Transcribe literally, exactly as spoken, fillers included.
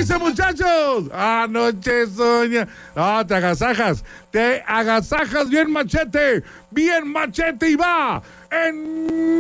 dice, muchachos? Anoche soña. No, te agasajas. Te agasajas bien machete. Bien machete y va. En